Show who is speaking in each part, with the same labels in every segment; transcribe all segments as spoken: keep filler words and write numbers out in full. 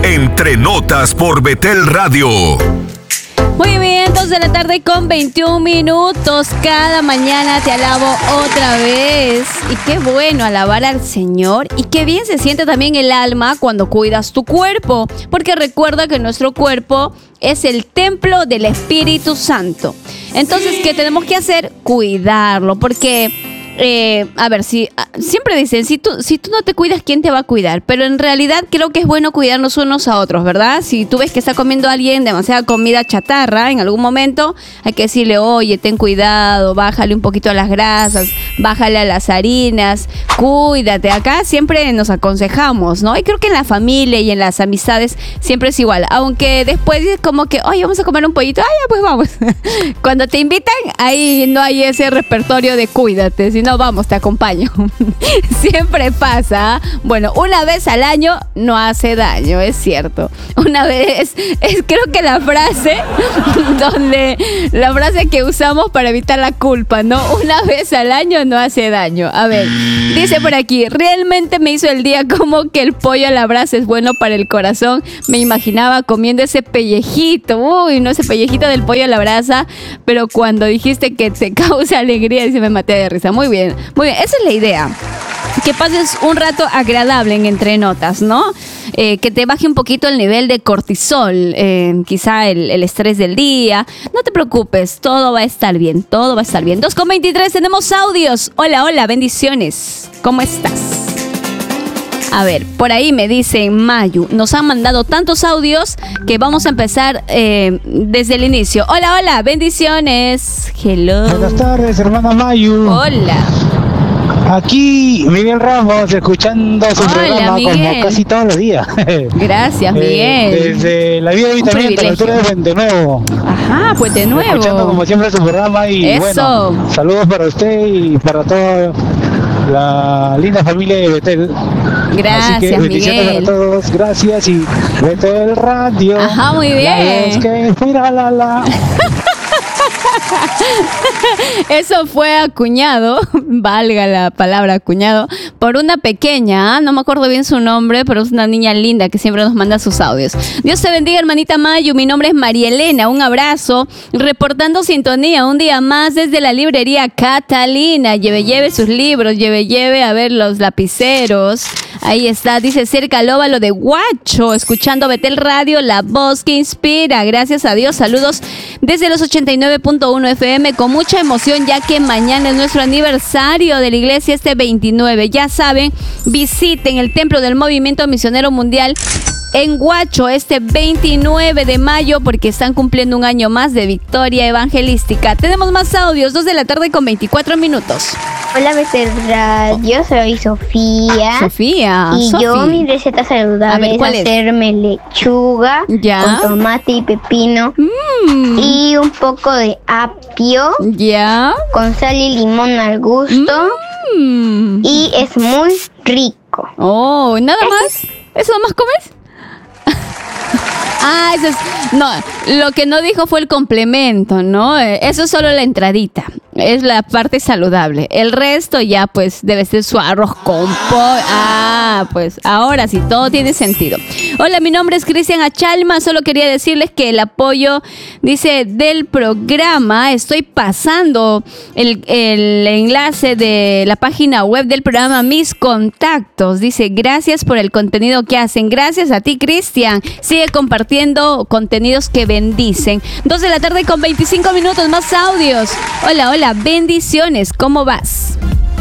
Speaker 1: Entre Notas por Betel Radio.
Speaker 2: Muy bien, dos de la tarde con veintiún minutos. Cada mañana te alabo otra vez. Y qué bueno alabar al Señor. Y qué bien se siente también el alma cuando cuidas tu cuerpo. Porque recuerda que nuestro cuerpo es el templo del Espíritu Santo. Entonces, ¿qué tenemos que hacer? Cuidarlo. Porque... Eh, a ver, si siempre dicen, si tú, si tú no te cuidas, ¿quién te va a cuidar? Pero en realidad creo que es bueno cuidarnos unos a otros, ¿verdad? Si tú ves que está comiendo alguien demasiada comida chatarra, en algún momento hay que decirle, oye, ten cuidado, bájale un poquito a las grasas, bájale a las harinas, cuídate. Acá siempre nos aconsejamos, ¿no? Y creo que en la familia y en las amistades siempre es igual, aunque después es como que, oye, vamos a comer un pollito, ah, ya, pues vamos. Cuando te invitan, ahí no hay ese repertorio de cuídate, sino no, vamos, te acompaño. Siempre pasa. Bueno, una vez al año no hace daño, es cierto. Una vez, es creo que la frase donde, la frase que usamos para evitar la culpa, ¿no? Una vez al año no hace daño. A ver, dice por aquí, realmente me hizo el día como que el pollo a la brasa es bueno para el corazón. Me imaginaba comiendo ese pellejito, uy, no, ese pellejito del pollo a la brasa, pero cuando dijiste que te causa alegría, dice, me maté de risa. Muy bien. Bien, muy bien, esa es la idea. Que pases un rato agradable en Entre Notas, ¿no? Eh, que te baje un poquito el nivel de cortisol, eh, quizá el, el estrés del día. No te preocupes, todo va a estar bien, todo va a estar bien. dos con veintitrés, tenemos audios. Hola, hola, bendiciones. ¿Cómo estás? A ver, por ahí me dicen Mayu, nos han mandado tantos audios que vamos a empezar eh, desde el inicio. Hola, hola, bendiciones. Hello.
Speaker 3: Buenas tardes, hermana Mayu.
Speaker 2: Hola.
Speaker 3: Aquí Miguel Ramos, escuchando su
Speaker 2: Hola,
Speaker 3: programa
Speaker 2: Miguel.
Speaker 3: como casi todos los días.
Speaker 2: Gracias, Miguel.
Speaker 3: Eh, desde la vida de Vitamiento, la altura de Puente Nuevo.
Speaker 2: Ajá, Puente Nuevo.
Speaker 3: Escuchando como siempre su programa y
Speaker 2: Eso.
Speaker 3: bueno, saludos para usted y para toda la linda familia de Betel.
Speaker 2: Gracias,
Speaker 3: Así que bendiciones
Speaker 2: Miguel.
Speaker 3: a todos, gracias y Betel Radio.
Speaker 2: Ajá, muy bien.
Speaker 3: Es que mira la la.
Speaker 2: Eso fue acuñado, valga la palabra acuñado, por una pequeña, ¿eh? No me acuerdo bien su nombre, pero es una niña linda que siempre nos manda sus audios. Dios te bendiga, hermanita Mayu, mi nombre es María Elena, un abrazo, reportando sintonía un día más desde la librería Catalina. Lleve, lleve sus libros, lleve, lleve a ver los lapiceros. Ahí está, dice cerca al óvalo de Huacho, escuchando Betel Radio, la voz que inspira. Gracias a Dios, saludos desde los ochenta y nueve punto uno F M con mucha emoción, ya que mañana es nuestro aniversario de la iglesia, este veintinueve. Ya saben, visiten el Templo del Movimiento Misionero Mundial en Huacho este veintinueve de mayo porque están cumpliendo un año más de victoria evangelística. Tenemos más audios, dos de la tarde con veinticuatro minutos.
Speaker 4: Hola, Betel Radio, soy Sofía.
Speaker 2: Sofía.
Speaker 4: Y
Speaker 2: Sofi.
Speaker 4: yo, mi receta saludable
Speaker 2: A ver,
Speaker 4: es
Speaker 2: ¿cuál es?
Speaker 4: hacerme lechuga
Speaker 2: Ya.
Speaker 4: con tomate y pepino
Speaker 2: Mm.
Speaker 4: y un poco de apio
Speaker 2: Ya.
Speaker 4: con sal y limón al gusto
Speaker 2: Mm.
Speaker 4: y es muy rico.
Speaker 2: Oh, ¿nada más? ¿Eso más comes? Ah, eso es... No, lo que no dijo fue el complemento, ¿no? Eh, Eso es solo la entradita. Es la parte saludable. El resto ya, pues, debe ser su arroz con pollo. Ah, pues, ahora sí, todo tiene sentido. Hola, mi nombre es Cristian Achalma. Solo quería decirles que el apoyo, dice, del programa, estoy pasando el, el enlace de la página web del programa Mis Contactos. Dice, gracias por el contenido que hacen. Gracias a ti, Cristian. Sigue compartiendo contenidos que bendicen. Dos de la tarde con veinticinco minutos, más audios. Hola, hola, bendiciones. ¿Cómo vas?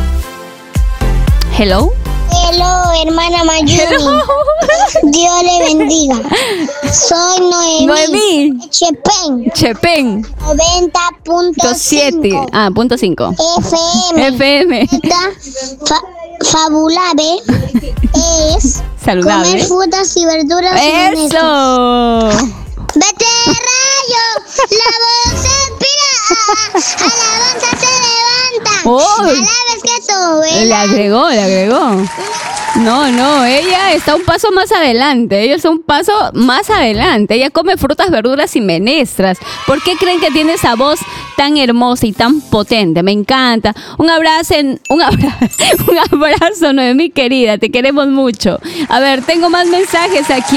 Speaker 2: Hello.
Speaker 5: Hello, hermana Mayumi.
Speaker 2: Hello.
Speaker 5: Dios le bendiga. Soy Noemí.
Speaker 2: Noemí.
Speaker 5: Chepen.
Speaker 2: Chepen.
Speaker 5: noventa punto
Speaker 2: siete.
Speaker 5: cinco.
Speaker 2: Ah, punto cinco.
Speaker 5: F M.
Speaker 2: F M.
Speaker 5: Esta fa- fabulable es
Speaker 2: Saludable.
Speaker 5: comer frutas y verduras y menestras.
Speaker 2: Eso.
Speaker 5: Vete rayo, la voz inspira, alabanza se levanta,
Speaker 2: Oh.
Speaker 5: alabes que tu
Speaker 2: Le
Speaker 5: vela.
Speaker 2: agregó, le agregó. No, no, ella está un paso más adelante. Ella está un paso más adelante. Ella come frutas, verduras y menestras. ¿Por qué creen que tiene esa voz tan hermosa y tan potente? Me encanta. Un abrazo, en- un abrazo, un abrazo, Noemí querida. Te queremos mucho. A ver, tengo más mensajes aquí.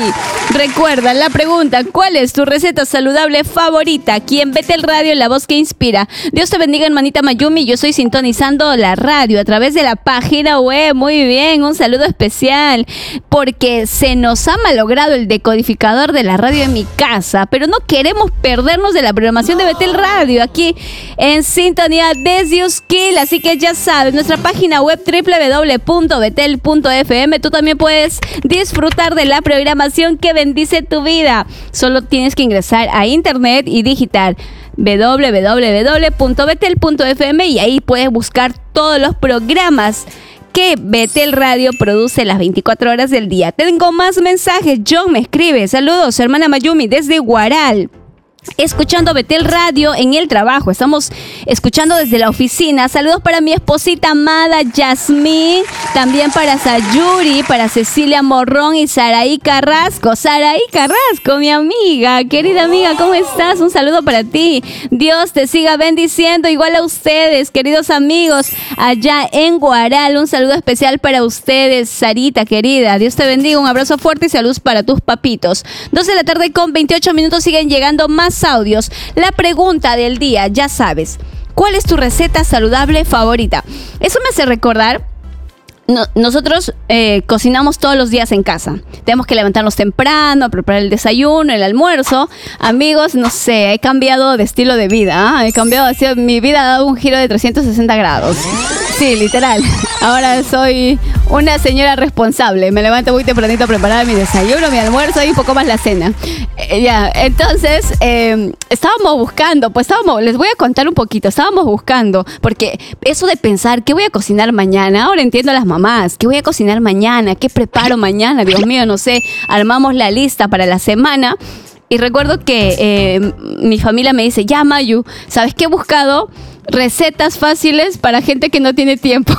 Speaker 2: Recuerda la pregunta, ¿cuál es tu receta saludable favorita? Aquí en Betel Radio, la voz que inspira. Dios te bendiga, hermanita Mayumi. Yo estoy sintonizando la radio a través de la página web. Muy bien, un saludo especial. Porque se nos ha malogrado el decodificador de la radio en mi casa, pero no queremos perdernos de la programación de Betel Radio aquí en sintonía desde Usquil. Así que ya sabes, nuestra página web doble u doble u doble u punto betel punto efe eme. Tú también puedes disfrutar de la programación que bendice tu vida. Solo tienes que ingresar a internet y digitar doble u doble u doble u doble u punto betel punto efe eme y ahí puedes buscar todos los programas que Betel Radio produce las veinticuatro horas del día. Tengo más mensajes. John me escribe: saludos, hermana Mayumi, desde Guaral. Escuchando Betel Radio en el trabajo. Estamos escuchando desde la oficina. Saludos para mi esposita amada Yasmín. También para Sayuri, para Cecilia Morrón y Saraí Carrasco. Saraí Carrasco, mi amiga, querida amiga, ¿cómo estás? Un saludo para ti. Dios te siga bendiciendo, igual a ustedes, queridos amigos, allá en Guaral. Un saludo especial para ustedes, Sarita, querida. Dios te bendiga, un abrazo fuerte y salud para tus papitos. dos de la tarde con veintiocho minutos, siguen llegando más audios. La pregunta del día, ya sabes, ¿cuál es tu receta saludable favorita? Eso me hace recordar, no, nosotros eh, cocinamos todos los días en casa. Tenemos que levantarnos temprano, preparar el desayuno, el almuerzo. Amigos, no sé, he cambiado de estilo de vida, ¿eh? He cambiado, así, mi vida ha dado un giro de trescientos sesenta grados. Sí, literal. Ahora soy una señora responsable. Me levanto muy tempranito a preparar mi desayuno, mi almuerzo y un poco más la cena. Eh, ya, entonces, eh, estábamos buscando, pues estábamos, les voy a contar un poquito, estábamos buscando, porque eso de pensar, ¿qué voy a cocinar mañana? Ahora entiendo a las mamás, ¿qué voy a cocinar mañana? ¿Qué preparo mañana? Dios mío, no sé, armamos la lista para la semana. Y recuerdo que eh, mi familia me dice, ya Mayu, ¿sabes qué he buscado? Recetas fáciles para gente que no tiene tiempo.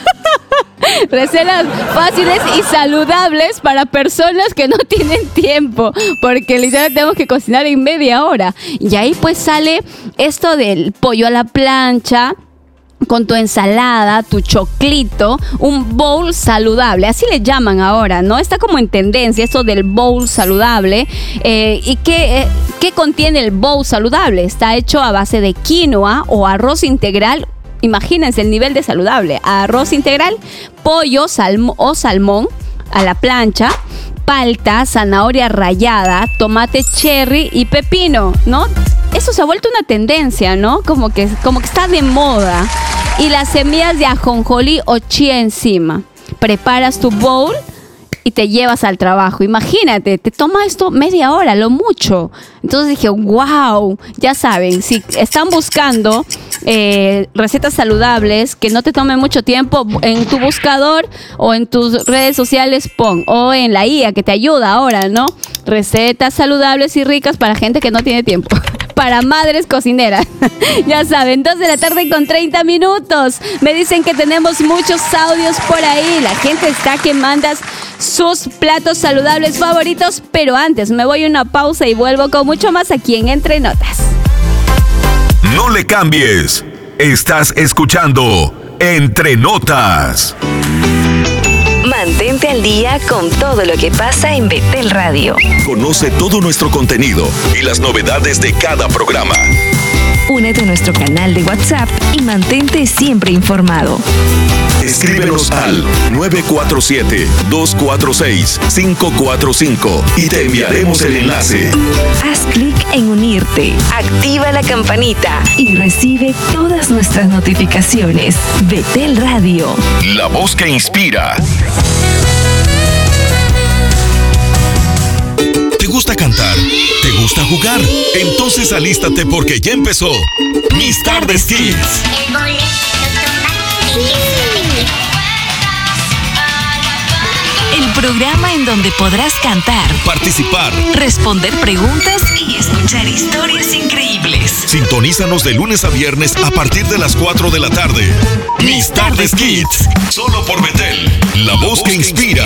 Speaker 2: Recetas fáciles y saludables para personas que no tienen tiempo, porque literalmente tenemos que cocinar en media hora. Y ahí pues sale esto del pollo a la plancha, con tu ensalada, tu choclito, un bowl saludable, así le llaman ahora, ¿no? Está como en tendencia esto del bowl saludable. Eh, ¿Y qué, eh, qué contiene el bowl saludable? Está hecho a base de quinoa o arroz integral. Imagínense el nivel de saludable. Arroz integral, pollo salmo, o salmón a la plancha, palta, zanahoria rallada, tomate cherry y pepino, ¿no? Eso se ha vuelto una tendencia, ¿no? Como que, como que está de moda. Y las semillas de ajonjolí o chía encima. Preparas tu bowl y te llevas al trabajo. Imagínate, te toma esto media hora, lo mucho. Entonces dije, wow, ya saben, si están buscando eh, recetas saludables que no te tomen mucho tiempo, en tu buscador o en tus redes sociales pon, o en la I A que te ayuda ahora, ¿no? Recetas saludables y ricas para gente que no tiene tiempo. Para madres cocineras. Ya saben, dos de la tarde con treinta minutos. Me dicen que tenemos muchos audios por ahí. La gente está que manda sus platos saludables favoritos. Pero antes me voy a una pausa y vuelvo con mucho más aquí en Entre Notas.
Speaker 1: No le cambies. Estás escuchando Entre Notas.
Speaker 6: Mantente al día con todo lo que pasa en Betel Radio.
Speaker 1: Conoce todo nuestro contenido y las novedades de cada programa.
Speaker 6: Únete a nuestro canal de WhatsApp y mantente siempre informado.
Speaker 1: Escríbenos al nueve cuatro siete, dos cuatro seis, cinco cuatro cinco y te enviaremos el enlace.
Speaker 6: Haz clic en unirte, activa la campanita y recibe todas nuestras notificaciones. Betel Radio.
Speaker 1: La voz que inspira. ¿Te gusta cantar? ¿Te gusta jugar? Entonces alístate porque ya empezó Mis Tardes Kids.
Speaker 6: El programa en donde podrás cantar,
Speaker 1: Participar,
Speaker 6: responder preguntas y escuchar historias increíbles.
Speaker 1: Sintonízanos de lunes a viernes a partir de las cuatro de la tarde. Mis Tardes Kids, solo por Betel, la voz que inspira.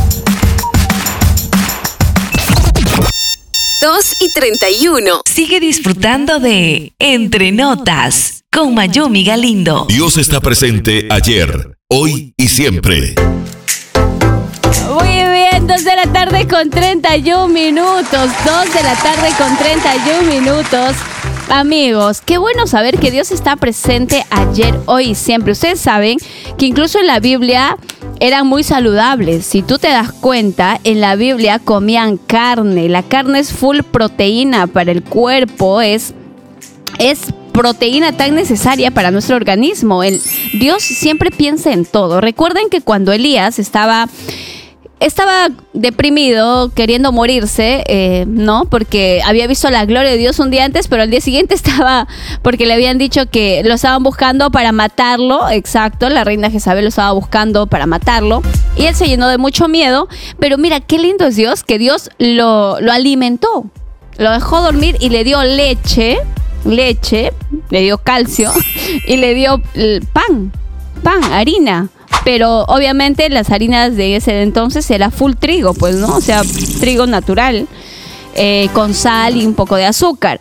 Speaker 6: dos y treinta y uno. Sigue disfrutando de Entre Notas con Mayumi Galindo.
Speaker 1: Dios está presente ayer, hoy y siempre.
Speaker 2: Muy bien, bien, dos de la tarde con treinta y un minutos. dos de la tarde con treinta y un minutos. Amigos, qué bueno saber que Dios está presente ayer, hoy y siempre. Ustedes saben que incluso en la Biblia eran muy saludables. Si tú te das cuenta, en la Biblia comían carne. La carne es full proteína para el cuerpo, es, es proteína tan necesaria para nuestro organismo. El, Dios siempre piensa en todo. Recuerden que cuando Elías estaba... Estaba deprimido, queriendo morirse, eh, ¿no? Porque había visto la gloria de Dios un día antes, pero al día siguiente estaba, porque le habían dicho que lo estaban buscando para matarlo, exacto, la reina Jezabel lo estaba buscando para matarlo, y él se llenó de mucho miedo, pero mira, qué lindo es Dios, que Dios lo, lo alimentó, lo dejó dormir y le dio leche, leche, le dio calcio, y le dio pan, pan, harina. Pero obviamente las harinas de ese entonces era full trigo, pues, ¿no? O sea, trigo natural, eh, con sal y un poco de azúcar.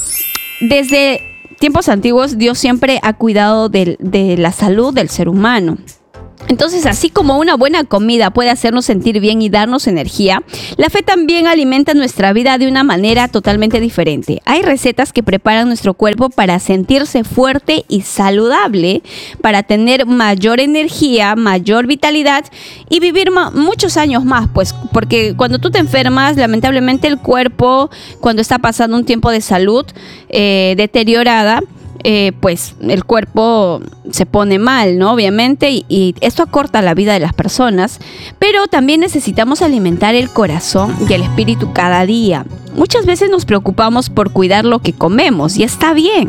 Speaker 2: Desde tiempos antiguos, Dios siempre ha cuidado de, de la salud del ser humano. Entonces, así como una buena comida puede hacernos sentir bien y darnos energía, la fe también alimenta nuestra vida de una manera totalmente diferente. Hay recetas que preparan nuestro cuerpo para sentirse fuerte y saludable, para tener mayor energía, mayor vitalidad y vivir ma- muchos años más, pues, porque cuando tú te enfermas, lamentablemente el cuerpo, cuando está pasando un tiempo de salud eh, deteriorada, Eh, pues el cuerpo se pone mal, ¿no? Obviamente, y, y esto acorta la vida de las personas, pero también necesitamos alimentar el corazón y el espíritu cada día. Muchas veces nos preocupamos por cuidar lo que comemos, y está bien.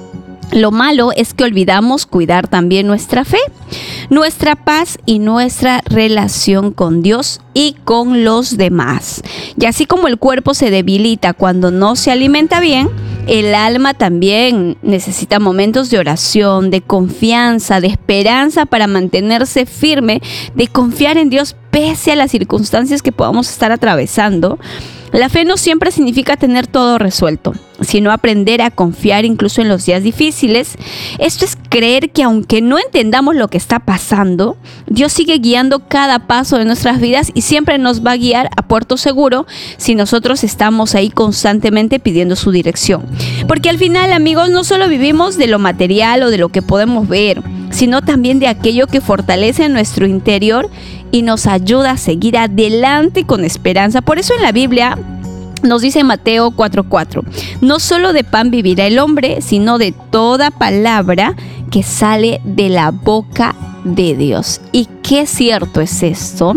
Speaker 2: Lo malo es que olvidamos cuidar también nuestra fe, nuestra paz y nuestra relación con Dios y con los demás. Y así como el cuerpo se debilita cuando no se alimenta bien, el alma también necesita momentos de oración, de confianza, de esperanza para mantenerse firme, de confiar en Dios pese a las circunstancias que podamos estar atravesando. La fe no siempre significa tener todo resuelto, sino aprender a confiar incluso en los días difíciles. Esto es creer que aunque no entendamos lo que está pasando, Dios sigue guiando cada paso de nuestras vidas y siempre nos va a guiar a puerto seguro si nosotros estamos ahí constantemente pidiendo su dirección. Porque al final, amigos, no solo vivimos de lo material o de lo que podemos ver, sino también de aquello que fortalece nuestro interior y nos ayuda a seguir adelante con esperanza. Por eso en la Biblia nos dice Mateo cuatro cuatro, no solo de pan vivirá el hombre, sino de toda palabra que sale de la boca de Dios. Y qué cierto es esto.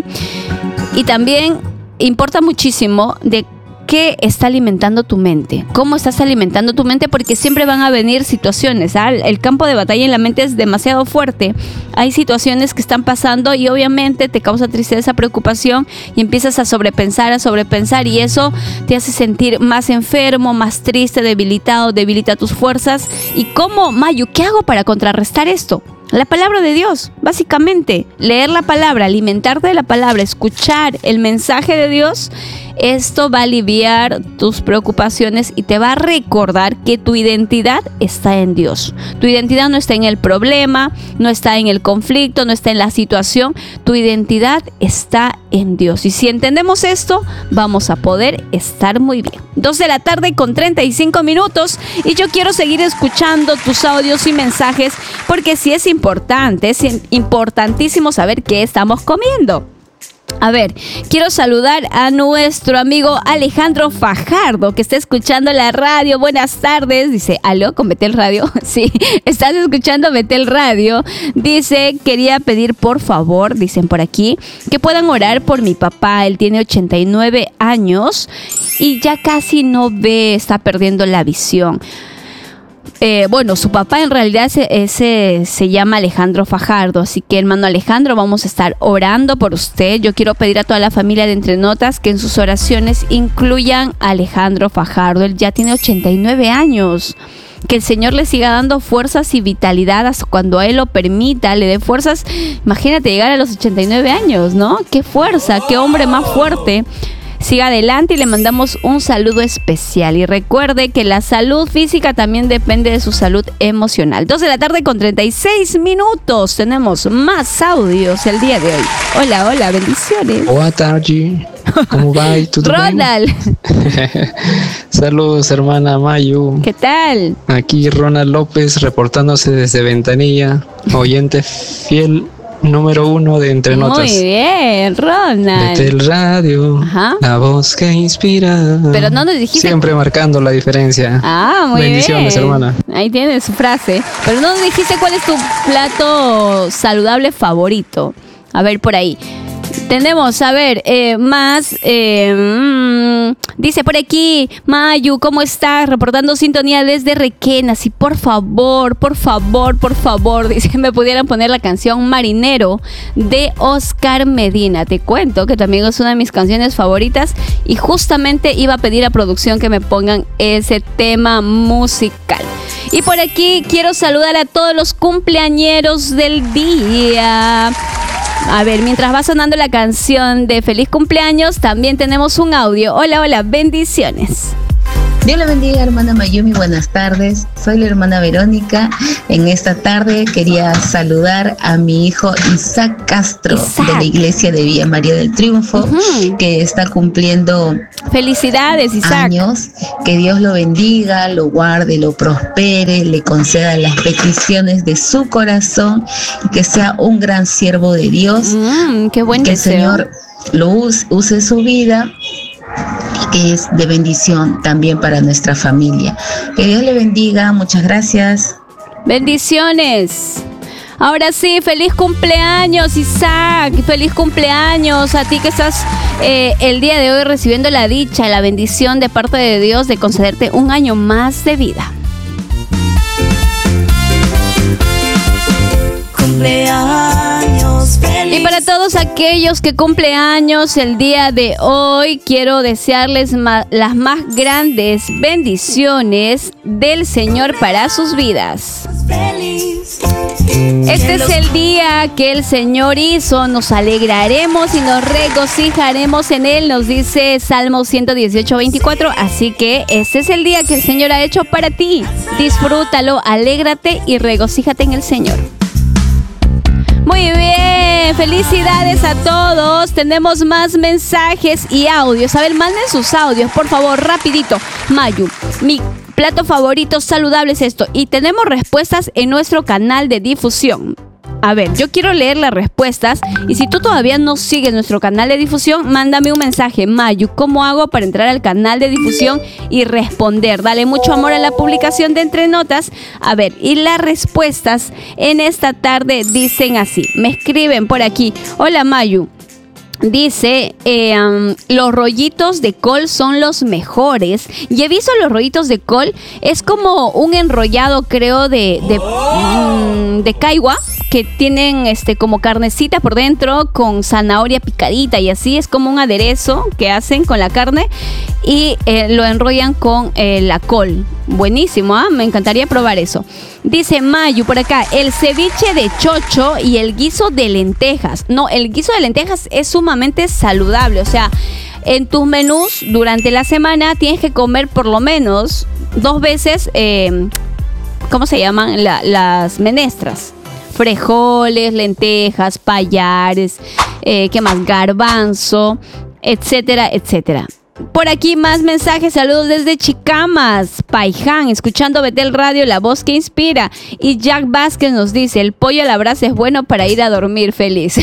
Speaker 2: Y también importa muchísimo de ¿qué está alimentando tu mente? ¿Cómo estás alimentando tu mente? Porque siempre van a venir situaciones, ¿ah? El campo de batalla en la mente es demasiado fuerte. Hay situaciones que están pasando y obviamente te causa tristeza, preocupación y empiezas a sobrepensar, a sobrepensar y eso te hace sentir más enfermo, más triste, debilitado, debilita tus fuerzas. ¿Y cómo, Mayu, qué hago para contrarrestar esto? La palabra de Dios, básicamente, leer la palabra, alimentarte de la palabra, escuchar el mensaje de Dios, esto va a aliviar tus preocupaciones y te va a recordar que tu identidad está en Dios. Tu identidad no está en el problema, no está en el conflicto, no está en la situación, tu identidad está en Dios. Y si entendemos esto, vamos a poder estar muy bien. Dos de la tarde con treinta y cinco minutos y yo quiero seguir escuchando tus audios y mensajes porque sí es importante, es importantísimo saber qué estamos comiendo. A ver, quiero saludar a nuestro amigo Alejandro Fajardo que está escuchando la radio. Buenas tardes, dice, ¿aló con Betel Radio? Sí, estás escuchando Betel Radio. Dice, quería pedir por favor, dicen por aquí, que puedan orar por mi papá. Él tiene ochenta y nueve años y ya casi no ve, está perdiendo la visión. Eh, bueno, su papá en realidad ese, ese se llama Alejandro Fajardo, así que hermano Alejandro, vamos a estar orando por usted. Yo quiero pedir a toda la familia de Entre Notas que en sus oraciones incluyan a Alejandro Fajardo. Él ya tiene ochenta y nueve años. Que el Señor le siga dando fuerzas y vitalidad hasta cuando a Él lo permita, le dé fuerzas. Imagínate llegar a los ochenta y nueve años, ¿no? ¡Qué fuerza! ¡Qué hombre más fuerte! siga adelante y le mandamos un saludo especial. Y recuerde que la salud física también depende de su salud emocional. dos de la tarde con treinta y seis minutos. Tenemos más audios el día de hoy. Hola, hola, bendiciones.
Speaker 7: Boa tarde. ¿Cómo va? ¿Todo
Speaker 2: Ronald.
Speaker 7: bien? Saludos, hermana Mayu.
Speaker 2: ¿Qué tal?
Speaker 7: Aquí Ronald López reportándose desde Ventanilla, oyente fiel número uno de Entre Notas.
Speaker 2: Muy bien, Ronald.
Speaker 7: Desde el radio,
Speaker 2: Ajá.
Speaker 7: la voz que inspira.
Speaker 2: Pero no nos dijiste.
Speaker 7: Siempre marcando la diferencia.
Speaker 2: Ah, muy
Speaker 7: Bendiciones,
Speaker 2: bien.
Speaker 7: hermana.
Speaker 2: Ahí tienes su frase. Pero no nos dijiste cuál es tu plato saludable favorito. A ver, por ahí. Tenemos, a ver, eh, más, eh, mmm, dice por aquí, Mayu, ¿cómo estás? Reportando sintonía desde Requena. Sí, por favor, por favor, por favor, dice que me pudieran poner la canción Marinero de Oscar Medina. Te cuento que también es una de mis canciones favoritas y justamente iba a pedir a producción que me pongan ese tema musical. Y por aquí quiero saludar a todos los cumpleañeros del día. A ver, mientras va sonando la canción de feliz cumpleaños, también tenemos un audio. Hola, hola, bendiciones.
Speaker 8: Dios la bendiga, hermana Mayumi, buenas tardes. Soy la hermana Verónica. En esta tarde quería saludar a mi hijo Isaac Castro, Isaac, de la iglesia de Villa María del Triunfo, uh-huh. que está cumpliendo
Speaker 2: felicidades, Isaac.
Speaker 8: años. Que Dios lo bendiga, lo guarde, lo prospere, le conceda las peticiones de su corazón y que sea un gran siervo de Dios.
Speaker 2: Mm, qué buen
Speaker 8: que
Speaker 2: deseo.
Speaker 8: el Señor lo use, use su vida, que es de bendición también para nuestra familia. Que Dios le bendiga, muchas gracias.
Speaker 2: Bendiciones. Ahora sí, feliz cumpleaños, Isaac. Feliz cumpleaños a ti que estás eh, el día de hoy recibiendo la dicha, la bendición de parte de Dios de concederte un año más de vida.
Speaker 9: Cumpleaños feliz.
Speaker 2: Y para todos aquellos que cumplen años el día de hoy, quiero desearles ma- las más grandes bendiciones del Señor para sus vidas. Este es el día que el Señor hizo, nos alegraremos y nos regocijaremos en Él, nos dice Salmo ciento dieciocho, veinticuatro, así que este es el día que el Señor ha hecho para ti. Disfrútalo, alégrate y regocíjate en el Señor. Muy bien, felicidades a todos. Tenemos más mensajes y audios. A ver, manden sus audios, por favor, rapidito. Mayu, mi plato favorito saludable es esto. Y tenemos respuestas en nuestro canal de difusión. A ver, yo quiero leer las respuestas y si tú todavía no sigues nuestro canal de difusión, mándame un mensaje. Mayu, ¿cómo hago para entrar al canal de difusión y responder? Dale mucho amor a la publicación de Entre Notas. A ver, y las respuestas en esta tarde dicen así. Me escriben por aquí. Hola, Mayu. Dice, eh, um, los rollitos de col son los mejores. Y he visto los rollitos de col. Es como un enrollado, creo, de, de, mm, de caigua, que tienen este como carnecita por dentro con zanahoria picadita y así. Es como un aderezo que hacen con la carne y eh, lo enrollan con eh, la col. Buenísimo, ¿eh? Me encantaría probar eso. Dice Mayu por acá, el ceviche de chocho y el guiso de lentejas. No, el guiso de lentejas es sumamente saludable. O sea, en tus menús durante la semana tienes que comer por lo menos dos veces, eh, ¿cómo se llaman? La, las menestras. Frijoles, lentejas, payares, eh, ¿qué más? Garbanzo, etcétera, etcétera. Por aquí más mensajes, saludos desde Chicamas, Paiján, escuchando Betel Radio, la voz que inspira. Y Jack Vázquez nos dice, el pollo a la brasa es bueno para ir a dormir feliz.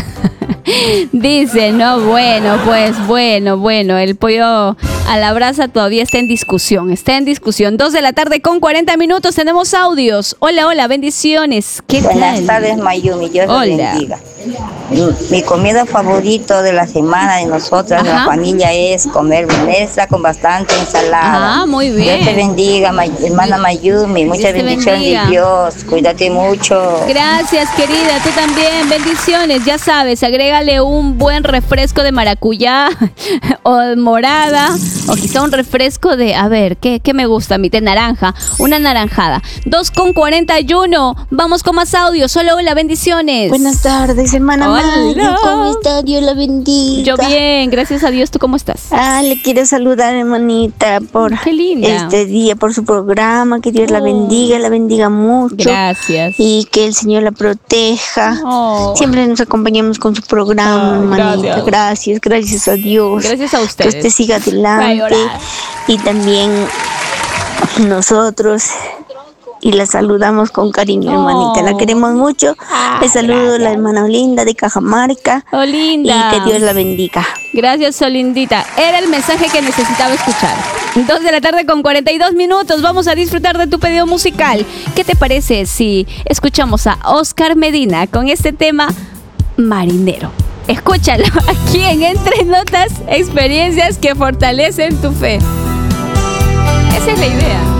Speaker 2: Dice, no, bueno, pues, bueno, bueno, el pollo a la brasa todavía está en discusión, está en discusión. Dos de la tarde con cuarenta minutos, tenemos audios. Hola, hola, bendiciones. ¿Qué tal?
Speaker 10: Buenas tardes, Mayumi, Dios te bendiga. Mi, mi comida favorita de la semana de nosotras, Ajá. la familia, es comer menestra con bastante ensalada.
Speaker 2: Ah, muy bien.
Speaker 10: Dios te bendiga, May, hermana Mayumi, muchas bendiciones de Dios, cuídate mucho.
Speaker 2: Gracias, querida, tú también, bendiciones. Ya sabes, agrégale un buen refresco de maracuyá o morada, o quizá un refresco de, a ver, ¿qué, qué me gusta a mí? De naranja, una naranjada. Dos con cuarenta y uno, vamos con más audio. Solo hola, bendiciones.
Speaker 11: Buenas tardes,
Speaker 9: semana,
Speaker 2: Hola.
Speaker 9: Mayo. ¿Cómo está? Dios la bendiga.
Speaker 2: Yo bien, gracias a Dios. ¿Tú cómo estás?
Speaker 9: Ah, le quiero saludar, hermanita, por
Speaker 2: Qué linda.
Speaker 9: este día, por su programa. Que Dios la
Speaker 2: Oh.
Speaker 9: bendiga, la bendiga mucho.
Speaker 2: Gracias.
Speaker 9: Y que el Señor la proteja.
Speaker 2: Oh.
Speaker 9: Siempre nos acompañamos con su programa,
Speaker 2: Ay,
Speaker 9: hermanita.
Speaker 2: gracias.
Speaker 9: Gracias, gracias a Dios.
Speaker 2: Gracias a
Speaker 9: Que
Speaker 2: ustedes.
Speaker 9: usted siga
Speaker 2: Voy a
Speaker 9: adelante.
Speaker 2: llorar.
Speaker 9: Y también nosotros. Y la saludamos con cariño,
Speaker 2: Oh.
Speaker 9: hermanita. La queremos mucho.
Speaker 2: Ah,
Speaker 9: Le saludo a la
Speaker 2: gracias.
Speaker 9: hermana Olinda de Cajamarca.
Speaker 2: Olinda.
Speaker 9: Y que Dios la bendiga.
Speaker 2: Gracias, Solindita. Era el mensaje que necesitaba escuchar. Dos de la tarde con cuarenta y dos minutos. Vamos a disfrutar de tu pedido musical. ¿Qué te parece si escuchamos a Oscar Medina con este tema Marinero? Escúchalo aquí en Entre Notas, experiencias que fortalecen tu fe. Esa es la idea.